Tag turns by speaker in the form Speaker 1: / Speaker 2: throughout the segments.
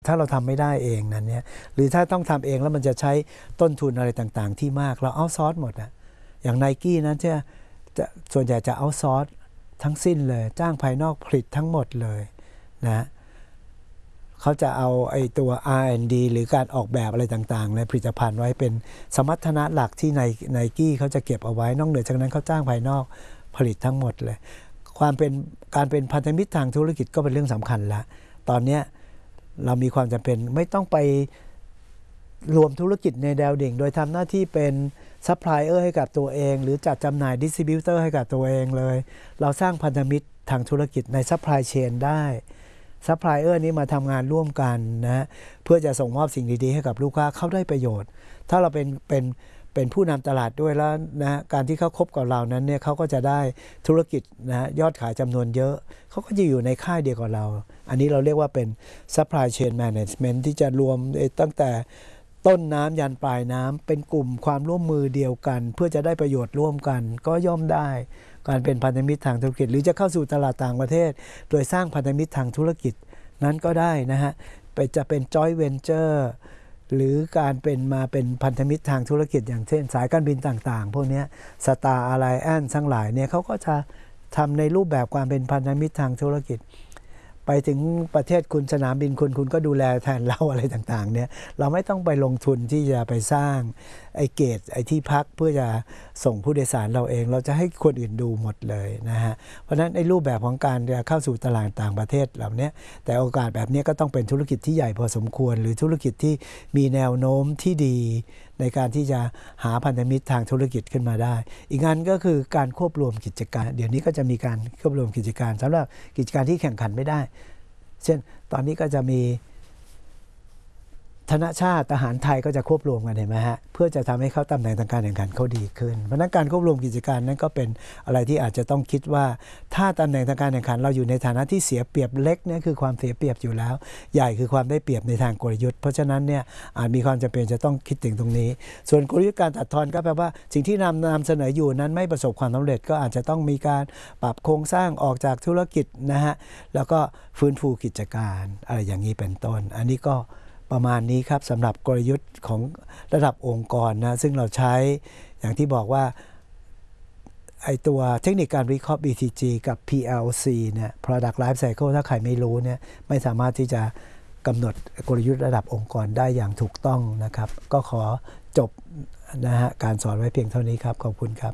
Speaker 1: ถ้าเราทำไม่ได้เองนั้นเนี่ยหรือถ้าต้องทำเองแล้วมันจะใช้ต้นทุนอะไรต่างๆที่มากเราเอาซอร์สหมดอะอย่าง Nike นั้นจะส่วนใหญ่จะเอาซอร์สทั้งสิ้นเลยจ้างภายนอกผลิตทั้งหมดเลยนะเขาจะเอาไอ้ตัว R&D หรือการออกแบบอะไรต่างๆในผลิตภัณฑ์ไว้เป็นสมรรถนะหลักที่ในกี้เขาจะเก็บเอาไว้นอกเหนือจากนั้นเขาจ้างภายนอกผลิตทั้งหมดเลยการเป็นพันธมิตรทางธุรกิจก็เป็นเรื่องสำคัญละตอนนี้เรามีความจำเป็นไม่ต้องไปรวมธุรกิจในแนวดิ่งโดยทำหน้าที่เป็นซัพพลายเออร์ให้กับตัวเองหรือจัดจำหน่ายดิสทริบิวเตอร์ให้กับตัวเองเลยเราสร้างพันธมิตรทางธุรกิจในซัพพลายเชนได้ซัพพลายเออร์นี้มาทำงานร่วมกันนะเพื่อจะส่งมอบสิ่งดีๆให้กับลูกค้าเขาได้ประโยชน์ถ้าเราเป็นผู้นำตลาดด้วยแล้วนะการที่เขาคบกับเรานั้นเนี่ยเขาก็จะได้ธุรกิจนะยอดขายจำนวนเยอะเขาก็จะอยู่ในค่ายเดียวกับเราอันนี้เราเรียกว่าเป็น supply chain management ที่จะรวมตั้งแต่ต้นน้ำยันปลายน้ำเป็นกลุ่มความร่วมมือเดียวกันเพื่อจะได้ประโยชน์ร่วมกันก็ย่อมได้การเป็นพันธมิตรทางธุรกิจหรือจะเข้าสู่ตลาดต่างประเทศโดยสร้างพันธมิตรทางธุรกิจนั้นก็ได้นะฮะจะเป็น joint venture หรือการเป็นพันธมิตรทางธุรกิจอย่างเช่นสายการบินต่างๆพวกนี้สตาร์อะไรแอนทั้งหลายเนี่ยเขาก็จะทำในรูปแบบความเป็นพันธมิตรทางธุรกิจไปถึงประเทศคุณสนามบินคุณก็ดูแลแทนเราอะไรต่างๆเนี่ยเราไม่ต้องไปลงทุนที่จะไปสร้างไอ้เกตไอ้ที่พักเพื่อจะส่งผู้โดยสารเราเองเราจะให้คนอื่นดูหมดเลยนะฮะเพราะฉะนั้นไอ้รูปแบบของการจะเข้าสู่ตลาดต่างประเทศเหล่านี้แต่โอกาสแบบนี้ก็ต้องเป็นธุรกิจที่ใหญ่พอสมควรหรือธุรกิจที่มีแนวโน้มที่ดีในการที่จะหาพันธมิตรทางธุรกิจขึ้นมาได้อีกงานก็คือการควบรวมกิจการเดี๋ยวนี้ก็จะมีการควบรวมกิจการสำหรับกิจการที่แข่งขันไม่ได้เช่นตอนนี้ก็จะมีธนชาติทหารไทยก็จะควบรวมกันเห็นไหมฮะเพื่อจะทำให้เขาตำแหน่งทางการแข่งขันเขาดีขึ้นเพราะนั้นการควบรวมกิจการนั้นก็เป็นอะไรที่อาจจะต้องคิดว่าถ้าตำแหน่งทางการแข่งขันเราอยู่ในฐานะที่เสียเปรียบเล็กเนี่ยคือความเสียเปรียบอยู่แล้วใหญ่คือความได้เปรียบในทางกลยุทธ์เพราะฉะนั้นเนี่ยอาจมีความจำเป็นจะต้องคิดถึงตรงนี้ส่วนกลยุทธ์การตัดทอนก็แปลว่าสิ่งที่นำเสนออยู่นั้นไม่ประสบความสำเร็จก็อาจจะต้องมีการปรับโครงสร้างออกจากธุรกิจนะฮะแล้วก็ฟื้นฟูกิจการอะไรอย่างนี้เป็นต้นอันนี้ก็ประมาณนี้ครับสำหรับกลยุทธ์ของระดับองค์กรนะซึ่งเราใช้อย่างที่บอกว่าไอตัวเทคนิคการวิเคราะห์ BTG กับ PLC เนี่ย Product Life Cycle ถ้าใครไม่รู้เนี่ยไม่สามารถที่จะกำหนดกลยุทธ์ระดับองค์กรได้อย่างถูกต้องนะครับก็ขอจบนะฮะการสอนไว้เพียงเท่านี้ครับขอบคุณครับ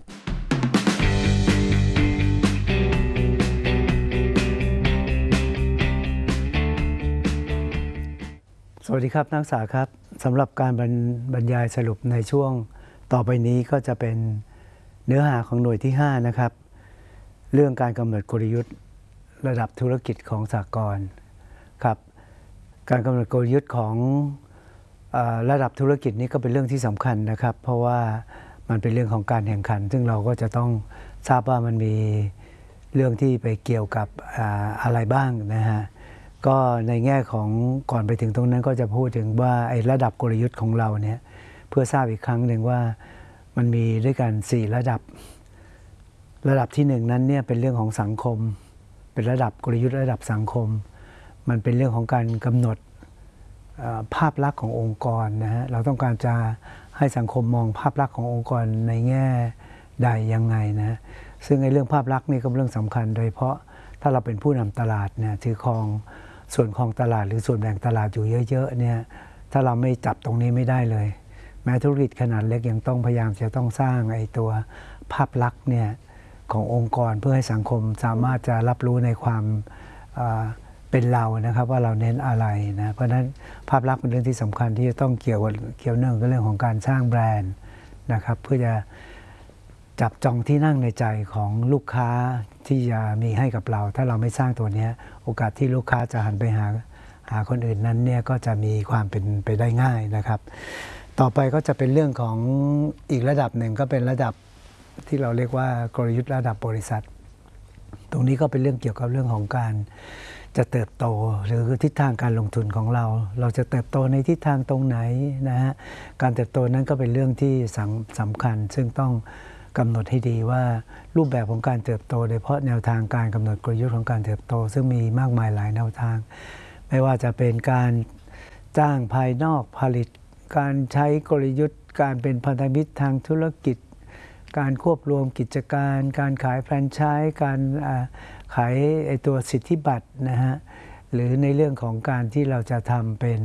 Speaker 1: สวัสดีครับนักศึกษาครับสำหรับการบรรยายสรุปในช่วงต่อไปนี้ก็จะเป็นเนื้อหาของหน่วยที่5นะครับเรื่องการกำหนดกลยุทธ์ระดับธุรกิจของสหกรณ์ครับการกำหนดกลยุทธ์ของระดับธุรกิจนี้ก็เป็นเรื่องที่สำคัญนะครับเพราะว่ามันเป็นเรื่องของการแข่งขันซึ่งเราก็จะต้องทราบว่ามันมีเรื่องที่ไปเกี่ยวกับอะไรบ้างนะฮะก็ในแง่ของก่อนไปถึงตรงนั้นก็จะพูดถึงว่าไอ้ระดับกลยุทธ์ของเราเนี่ยเพื่อทราบอีกครั้งหนึ่งว่ามันมีด้วยกัน4ระดับที่1นั้นเนี่ยเป็นเรื่องของสังคมเป็นระดับกลยุทธ์ระดับสังคมมันเป็นเรื่องของการกำหนดภาพลักษณ์ขององค์กรนะฮะเราต้องการจะให้สังคมมองภาพลักษณ์ขององค์กรในแง่ใดยังไงนะซึ่งในเรื่องภาพลักษณ์นี่ก็เป็นเรื่องสำคัญโดยเฉพาะถ้าเราเป็นผู้นำตลาดเนี่ยถือครองส่วนของตลาดหรือส่วนแบ่งตลาดอยู่เยอะๆเนี่ยถ้าเราไม่จับตรงนี้ไม่ได้เลยแม้ธุรกิจขนาดเล็กยังต้องพยายามจะต้องสร้างไอ้ตัวภาพลักษณ์เนี่ยขององค์กรเพื่อให้สังคมสามารถจะรับรู้ในความเป็นเรานะครับว่าเราเน้นอะไรนะเพราะฉะนั้นภาพลักษณ์เป็นเรื่องที่สำคัญที่จะต้องเกี่ยวเนื่องกับเรื่องของการสร้างแบรนด์นะครับเพื่อจะจับจองที่นั่งในใจของลูกค้าที่จะมีให้กับเราถ้าเราไม่สร้างตัวนี้โอกาสที่ลูกค้าจะหันไปหาคนอื่นนั้นเนี่ยก็จะมีความเป็นไปได้ง่ายนะครับต่อไปก็จะเป็นเรื่องของอีกระดับหนึ่งก็เป็นระดับที่เราเรียกว่ากลยุทธ์ระดับบริษัทตรงนี้ก็เป็นเรื่องเกี่ยวกับเรื่องของการจะเติบโตหรือทิศทางการลงทุนของเราจะเติบโตในทิศทางตรงไหนนะฮะการเติบโตนั้นก็เป็นเรื่องที่สำคัญซึ่งต้องกำหนดให้ดีว่ารูปแบบของการเติบโตโดยเฉพาะแนวทางการกำหนดกลยุทธ์ของการเติบโตซึ่งมีมากมายหลายแนวทางไม่ว่าจะเป็นการจ้างภายนอกผลิตการใช้กลยุทธ์การเป็นพันธมิตรทางธุรกิจการควบรวมกิจการการขายแฟรนไชส์การขายตัวสิทธิบัตรนะฮะหรือในเรื่องของการที่เราจะทำเป็น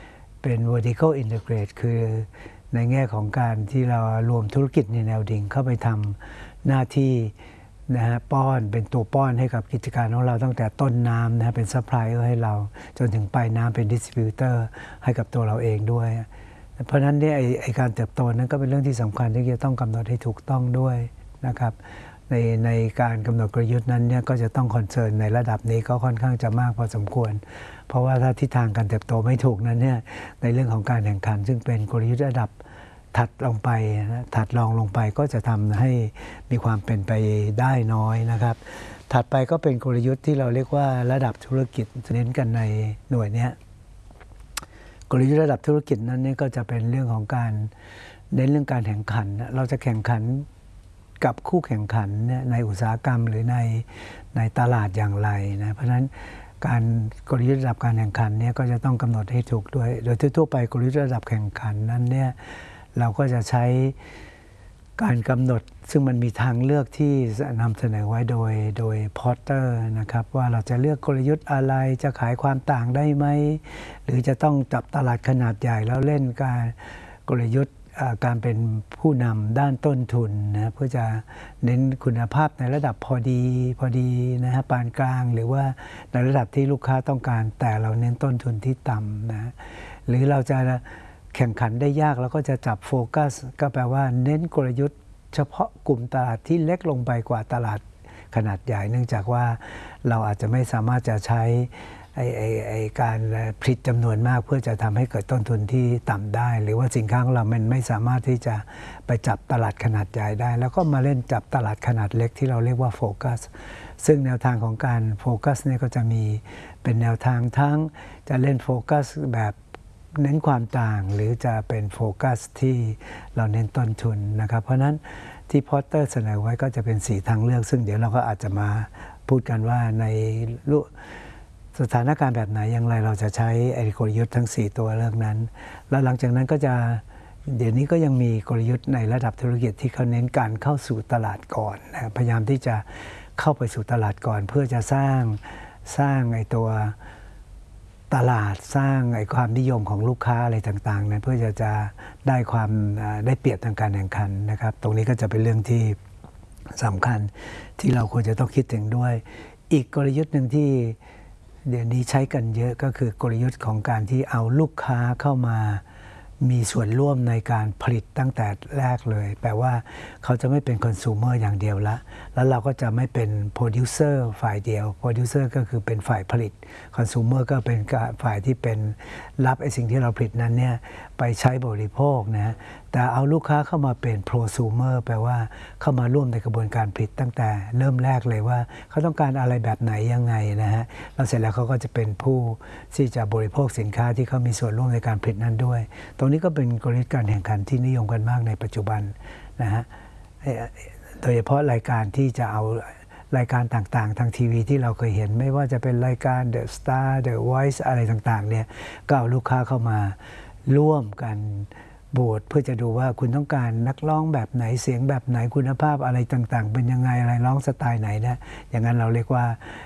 Speaker 1: vertical integrate คือในแง่ของการที่เรารวมธุรกิจในแนวดิ่งเข้าไปทำหน้าที่นะฮะเป็นตัวป้อนให้กับกิจการของเราตั้งแต่ต้นน้ำนะเป็นซัพพลายเออร์ให้เราจนถึงปลายน้ำเป็นดิสทริบิวเตอร์ให้กับตัวเราเองด้วยเพราะฉะนั้นเนี่ยไอการเติบโตนั้นก็เป็นเรื่องที่สำคัญที่จะต้องกำหนดให้ถูกต้องด้วยนะครับในการกำหนดกลยุทธ์นั้นเนี่ยก็จะต้องคอนเซิร์นในระดับนี้ก็ค่อนข้างจะมากพอสมควรเพราะว่าถ้าทิศทางการเติบโตไม่ถูกนั้นเนี่ยในเรื่องของการแข่งขันซึ่งเป็นกลยุทธ์ระดับถัดลงไปถัดรองลงไปก็จะทำให้มีความเป็นไปได้น้อยนะครับถัดไปก็เป็นกลยุทธ์ที่เราเรียกว่าระดับธุรกิจเน้นกันในหน่วยนี้กลยุทธ์ระดับธุรกิจนั้นก็จะเป็นเรื่องของการเน้นเรื่องการแข่งขันเราจะแข่งขันกับคู่แข่งขันในอุตสาหกรรมหรือในตลาดอย่างไรนะเพราะฉะนั้นการกลยุทธ์ระดับการแข่งขันเนี่ยก็จะต้องกำหนดให้ถูกด้วยโดยทั่วไปกลยุทธ์ระดับแข่งขันนั้นเนี่ยเราก็จะใช้การกำหนดซึ่งมันมีทางเลือกที่นำเสนอไว้โดยพอร์เตอร์นะครับว่าเราจะเลือกกลยุทธ์อะไรจะขายความต่างได้ไหมหรือจะต้องจับตลาดขนาดใหญ่แล้วเล่นการกลยุทธ์การเป็นผู้นำด้านต้นทุนนะเพื่อจะเน้นคุณภาพในระดับพอดีนะฮะปานกลางหรือว่าในระดับที่ลูกค้าต้องการแต่เราเน้นต้นทุนที่ต่ำนะหรือเราจะแข่งขันได้ยากเราก็จะจับโฟกัสก็แปลว่าเน้นกลยุทธ์เฉพาะกลุ่มตลาดที่เล็กลงไปกว่าตลาดขนาดใหญ่เนื่องจากว่าเราอาจจะไม่สามารถจะใช้การผลิตจำนวนมากเพื่อจะทำให้เกิดต้นทุนที่ต่ำได้หรือว่าสินค้าของเรามันไม่สามารถที่จะไปจับตลาดขนาดใหญ่ได้แล้วก็มาเล่นจับตลาดขนาดเล็กที่เราเรียกว่าโฟกัสซึ่งแนวทางของการโฟกัสเนี่ยก็จะมีเป็นแนวทางทั้งจะเล่นโฟกัสแบบเน้นความต่างหรือจะเป็นโฟกัสที่เราเน้นต้นทุนนะครับเพราะนั้นที่พอร์เตอร์เสนอไว้ก็จะเป็น4ทางเลือกซึ่งเดี๋ยวเราก็อาจจะมาพูดกันว่าในสถานการณ์แบบไหนอย่างไรเราจะใช้กลยุทธ์ทั้ง4ตัวเลือกนั้นแล้วหลังจากนั้นก็จะเดี๋ยวนี้ก็ยังมีกลยุทธ์ในระดับธุรกิจที่เขาเน้นการเข้าสู่ตลาดก่อนนะพยายามที่จะเข้าไปสู่ตลาดก่อนเพื่อจะสร้างตัวตลาดสร้างความนิยมของลูกค้าอะไรต่างๆนะเพื่อจะได้ความได้เปรียบทางการแข่งขันนะครับตรงนี้ก็จะเป็นเรื่องที่สำคัญที่เราควรจะต้องคิดถึงด้วยอีกกลยุทธ์หนึ่งที่เดี๋ยวนี้ใช้กันเยอะก็คือกลยุทธ์ของการที่เอาลูกค้าเข้ามามีส่วนร่วมในการผลิตตั้งแต่แรกเลยแปลว่าเขาจะไม่เป็นคอน sumer อย่างเดียวแล้วเราก็จะไม่เป็นโปรดิวเซอร์ฝ่ายเดียวโปรดิวเซอร์ก็คือเป็นฝ่ายผลิตคอน sumer ก็เป็นฝ่ายที่เป็นรับสิ่งที่เราผลิตนั้นเนี่ยไปใช้บริโภคนะแต่เอาลูกค้าเข้ามาเป็นโปรซูเมอร์แปลว่าเข้ามาร่วมในกระบวนการผลิตตั้งแต่เริ่มแรกเลยว่าเขาต้องการอะไรแบบไหนยังไงนะฮะแล้วเสร็จแล้วเขาก็จะเป็นผู้ที่จะบริโภคสินค้าที่เขามีส่วนร่วมในการผลิตนั้นด้วยตรงนี้ก็เป็นกลยุทธ์การแข่งขันที่นิยมกันมากในปัจจุบันนะฮะโดยเฉพาะรายการที่จะเอารายการต่างๆทางทีวีที่เราเคยเห็นไม่ว่าจะเป็นรายการ The Star The Voice อะไรต่างๆเนี่ยก็เอาลูกค้าเข้ามาร่วมกันโบสเพื่อจะดูว่าคุณต้องการนักร้องแบบไหนเสียงแบบไหนคุณภาพอะไรต่างๆเป็นยังไงอะไรร้องสไตล์ไหนนะอย่างนั้นเราเรียกว่า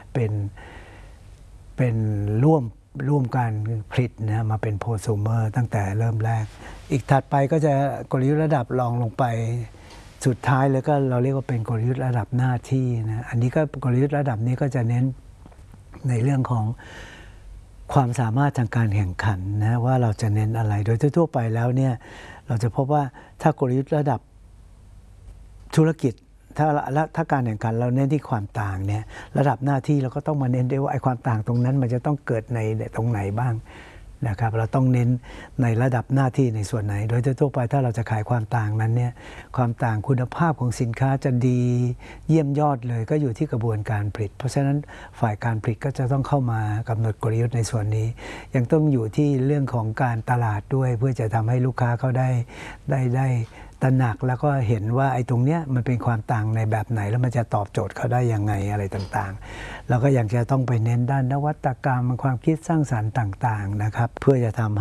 Speaker 1: เป็นร่วมการผลิตนะมาเป็นโปรซูเมอร์ตั้งแต่เริ่มแรกอีกถัดไปก็จะกลยุทธ์ระดับรองลงไปสุดท้ายแล้วก็เราเรียกว่าเป็นกลยุทธ์ระดับหน้าที่นะอันนี้ก็กลยุทธ์ระดับนี้ก็จะเน้นในเรื่องของความสามารถทางการแข่งขันนะว่าเราจะเน้นอะไรโดยทั่วไปแล้วเนี่ยเราจะพบว่าถ้ากลยุทธ์ระดับธุรกิจถ้าการแข่งขันเราเน้นที่ความต่างเนี่ยระดับหน้าที่เราก็ต้องมาเน้นด้วยว่าไอ้ความต่างตรงนั้นมันจะต้องเกิดในตรงไหนบ้างนะครับเราต้องเน้นในระดับหน้าที่ในส่วนไหนโดยทั่วไปถ้าเราจะขายความต่างนั้นเนี่ยความต่างคุณภาพของสินค้าจะดีเยี่ยมยอดเลยก็อยู่ที่กระบวนการผลิตเพราะฉะนั้นฝ่ายการผลิตก็จะต้องเข้ามากำหนดกลยุทธ์ในส่วนนี้ยังต้องอยู่ที่เรื่องของการตลาดด้วยเพื่อจะทำให้ลูกค้าเขาได้ตระหนักแล้วก็เห็นว่าไอ้ตรงเนี้ยมันเป็นความต่างในแบบไหนแล้วมันจะตอบโจทย์เขาได้ยังไงอะไรต่างๆแล้วก็ยังจะต้องไปเน้นด้านนวัตกรรมความคิดสร้างสรรค์ต่างๆนะครับเพื่อจะทำ